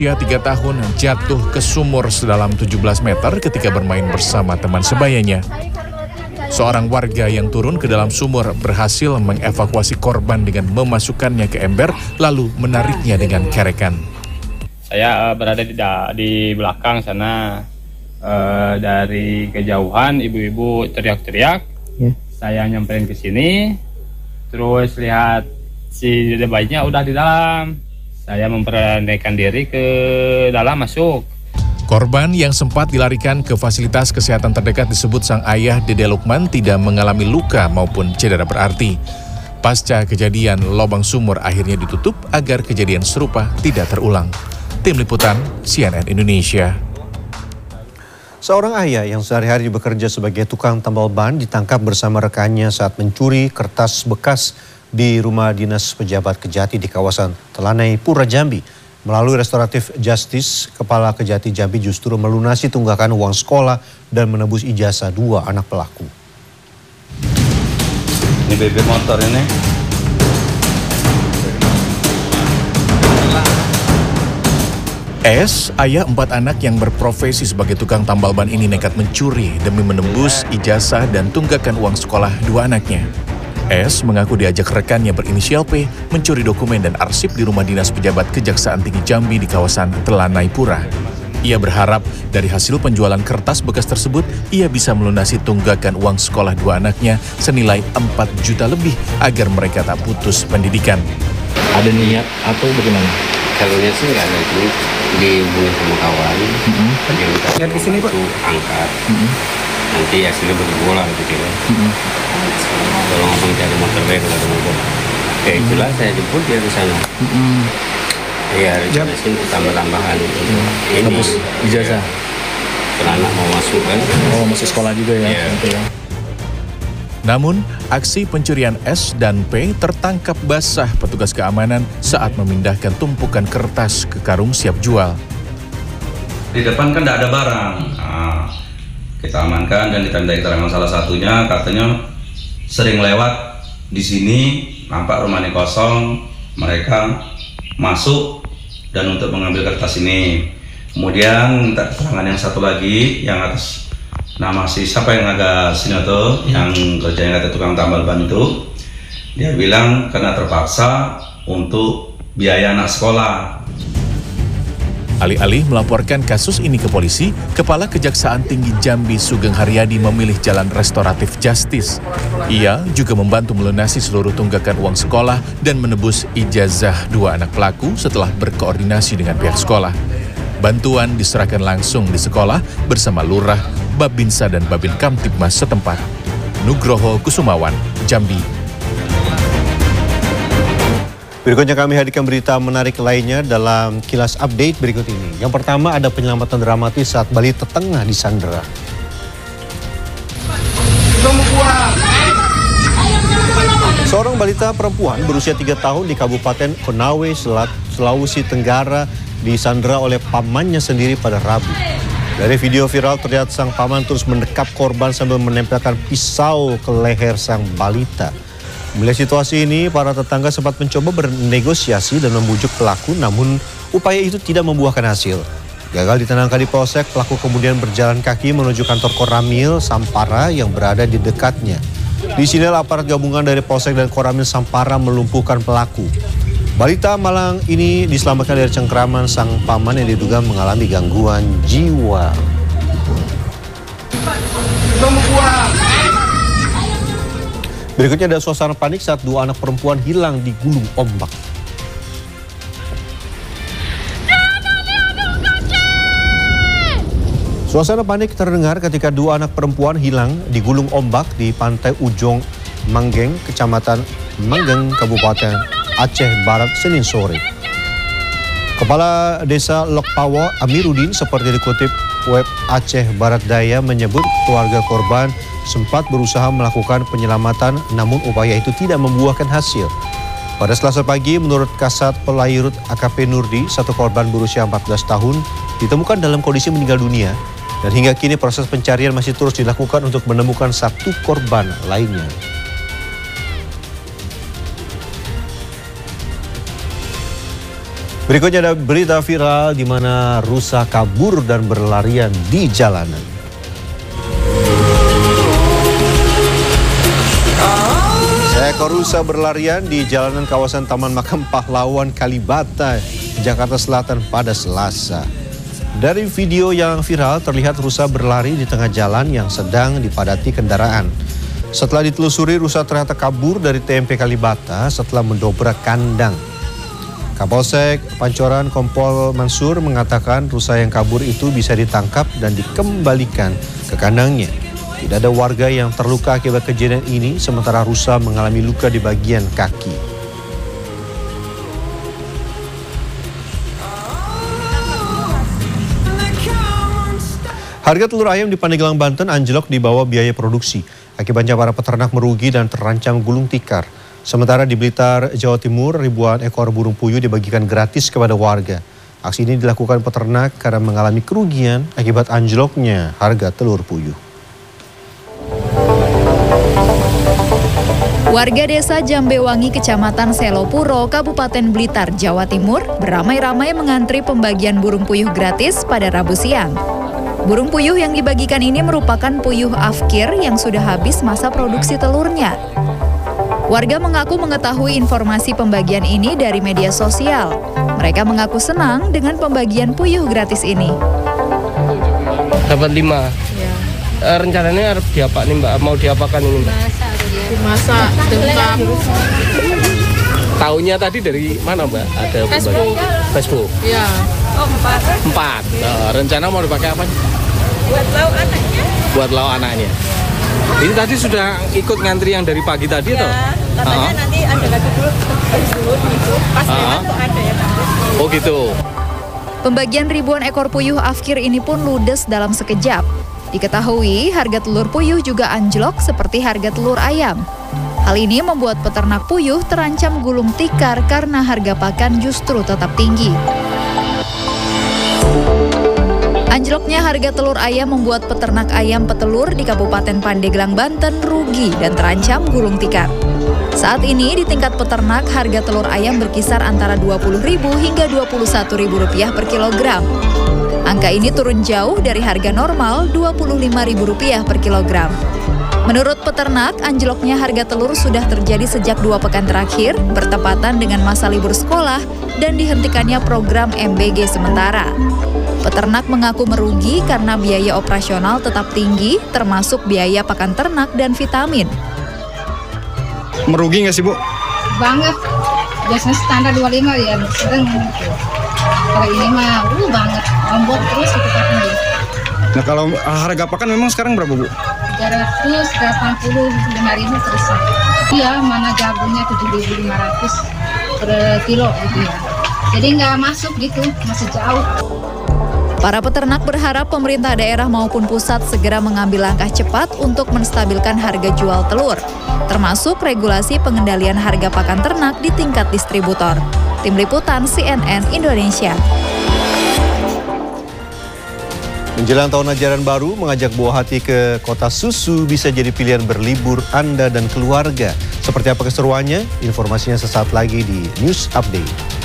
Ia 3 tahun jatuh ke sumur sedalam 17 meter ketika bermain bersama teman sebayanya. Seorang warga yang turun ke dalam sumur berhasil mengevakuasi korban dengan memasukkannya ke ember lalu menariknya dengan kerekan. Saya berada di belakang sana. Dari kejauhan ibu-ibu teriak-teriak. Saya nyamperin ke sini, terus lihat si bayinya udah di dalam. Saya memberanikan diri ke dalam masuk. Korban yang sempat dilarikan ke fasilitas kesehatan terdekat disebut sang ayah Dede Lukman tidak mengalami luka maupun cedera berarti. Pasca kejadian, lubang sumur akhirnya ditutup agar kejadian serupa tidak terulang. Tim Liputan CNN Indonesia. Seorang ayah yang sehari-hari bekerja sebagai tukang tambal ban ditangkap bersama rekannya saat mencuri kertas bekas di rumah dinas pejabat Kejati di kawasan Telanai Pura Jambi. Melalui restoratif justice, Kepala Kejati Jambi justru melunasi tunggakan uang sekolah dan menebus ijazah 2 anak pelaku. Ini BB motor ini. S, ayah 4 anak yang berprofesi sebagai tukang tambal ban ini nekat mencuri demi menembus ijazah dan tunggakan uang sekolah 2 anaknya. S mengaku diajak rekannya berinisial P mencuri dokumen dan arsip di rumah dinas pejabat Kejaksaan Tinggi Jambi di kawasan Telanai Pura. Ia berharap dari hasil penjualan kertas bekas tersebut, ia bisa melunasi tunggakan uang sekolah 2 anaknya senilai 4 juta lebih agar mereka tak putus pendidikan. Ada niat atau bagaimana? Kalau lihat sih nggak ada itu dihubungi sama kawan, dia minta Lihat kesini Pak. Angkat, nanti hasilnya berbola gitu ya. Tolong abang cari motor baik kalau ada motor. Ya itulah saya jemput dia ke sana. Iya, rencanain tambah-tambahan. Ini ijazah. Kalau anak mau masuk kan? Oh, masuk sekolah juga ya? Iya. Namun, aksi pencurian S dan P tertangkap basah petugas keamanan saat memindahkan tumpukan kertas ke karung siap jual. Di depan kan tidak ada barang. Nah, kita amankan dan ditandai keterangan salah satunya, katanya sering lewat di sini, nampak rumahnya kosong, mereka masuk dan untuk mengambil kertas ini. Kemudian minta keterangan yang satu lagi yang atas nama si siapa yang agak sini tuh, yang kerjanya kata tukang tambal ban itu, dia bilang karena terpaksa untuk biaya anak sekolah. Alih-alih melaporkan kasus ini ke polisi, Kepala Kejaksaan Tinggi Jambi Sugeng Haryadi memilih jalan restoratif justice. Ia juga membantu melunasi seluruh tunggakan uang sekolah dan menebus ijazah 2 anak pelaku setelah berkoordinasi dengan pihak sekolah. Bantuan diserahkan langsung di sekolah bersama Lurah, Babinsa dan Babin Kamtibmas setempat. Nugroho Kusumawan, Jambi. Berikutnya kami hadirkan berita menarik lainnya dalam kilas update berikut ini. Yang pertama ada penyelamatan dramatis saat balita tengah disandera. Seorang balita perempuan berusia 3 tahun di Kabupaten Konawe, Sulawesi Tenggara disandera oleh pamannya sendiri pada Rabu. Dari video viral terlihat sang paman terus mendekap korban sambil menempelkan pisau ke leher sang balita. Melihat situasi ini, para tetangga sempat mencoba bernegosiasi dan membujuk pelaku, namun upaya itu tidak membuahkan hasil. Gagal ditenangkan di polsek, pelaku kemudian berjalan kaki menuju kantor Koramil Sampara yang berada di dekatnya. Di sini aparat gabungan dari polsek dan Koramil Sampara melumpuhkan pelaku. Balita malang ini diselamatkan dari cengkraman sang paman yang diduga mengalami gangguan jiwa. Berikutnya ada suasana panik saat 2 anak perempuan hilang di gulung ombak. Suasana panik terdengar ketika 2 anak perempuan hilang di gulung ombak di pantai Ujong Manggeng, Kecamatan Manggeng, Kabupaten Aceh Barat, Senin sore. Kepala Desa Lokpawa Amiruddin seperti dikutip web Aceh Barat Daya menyebut keluarga korban sempat berusaha melakukan penyelamatan namun upaya itu tidak membuahkan hasil. Pada Selasa pagi menurut Kasat Pelairut AKP Nurdi, satu korban berusia 14 tahun ditemukan dalam kondisi meninggal dunia dan hingga kini proses pencarian masih terus dilakukan untuk menemukan 1 korban lainnya. Berikutnya ada berita viral di mana rusa kabur dan berlarian di jalanan. Seekor rusa berlarian di jalanan kawasan Taman Makam Pahlawan Kalibata, Jakarta Selatan pada Selasa. Dari video yang viral terlihat rusa berlari di tengah jalan yang sedang dipadati kendaraan. Setelah ditelusuri, rusa ternyata kabur dari TMP Kalibata setelah mendobrak kandang. Kapolsek Pancoran Kompol Mansur mengatakan rusa yang kabur itu bisa ditangkap dan dikembalikan ke kandangnya. Tidak ada warga yang terluka akibat kejadian ini, sementara rusa mengalami luka di bagian kaki. Harga telur ayam di Pandeglang, Banten anjlok di bawah biaya produksi. Akibatnya para peternak merugi dan terancam gulung tikar. Sementara di Blitar, Jawa Timur, ribuan ekor burung puyuh dibagikan gratis kepada warga. Aksi ini dilakukan peternak karena mengalami kerugian akibat anjloknya harga telur puyuh. Warga desa Jambewangi, Kecamatan Selopuro, Kabupaten Blitar, Jawa Timur, beramai-ramai mengantri pembagian burung puyuh gratis pada Rabu siang. Burung puyuh yang dibagikan ini merupakan puyuh afkir yang sudah habis masa produksi telurnya. Warga mengaku mengetahui informasi pembagian ini dari media sosial. Mereka mengaku senang dengan pembagian puyuh gratis ini. Dapat 5. Ya. Rencananya harus diapa nih Mbak? Mau diapakan ini Mbak? Masak, dengkap. Taunya tadi dari mana Mbak? Ada Facebook. Ya. Oh, 4. Rencana mau dipakai apa? Buat lauk anaknya. Buat lauk anaknya. Ini tadi sudah ikut ngantri yang dari pagi tadi toh? Katanya nanti ada lagi dulu gitu. Pas lewat tuh ada ya Pak. Oh gitu. Pembagian ribuan ekor puyuh afkir ini pun ludes dalam sekejap. Diketahui harga telur puyuh juga anjlok seperti harga telur ayam. Hal ini membuat peternak puyuh terancam gulung tikar karena harga pakan justru tetap tinggi. Anjloknya harga telur ayam membuat peternak ayam petelur di Kabupaten Pandeglang, Banten rugi dan terancam gulung tikar. Saat ini di tingkat peternak harga telur ayam berkisar antara Rp20.000 hingga Rp21.000 per kilogram. Angka ini turun jauh dari harga normal Rp25.000 per kilogram. Menurut peternak, anjloknya harga telur sudah terjadi sejak 2 pekan terakhir, bertepatan dengan masa libur sekolah dan dihentikannya program MBG sementara. Peternak mengaku merugi karena biaya operasional tetap tinggi, termasuk biaya pakan ternak dan vitamin. Merugi nggak sih Bu? Banget, biasanya standar 25 ya, sering gitu. Kalau ini mah banget, lembut terus gitu pakai. Nah kalau harga pakan memang sekarang berapa Bu? 300, 85.000 terus. Iya, mana jagungnya 7.500 per kilo gitu ya. Jadi nggak masuk gitu, masih jauh. Para peternak berharap pemerintah daerah maupun pusat segera mengambil langkah cepat untuk menstabilkan harga jual telur, termasuk regulasi pengendalian harga pakan ternak di tingkat distributor. Tim Liputan CNN Indonesia. Menjelang tahun ajaran baru, mengajak buah hati ke kota susu bisa jadi pilihan berlibur Anda dan keluarga. Seperti apa keseruannya? Informasinya sesaat lagi di News Update.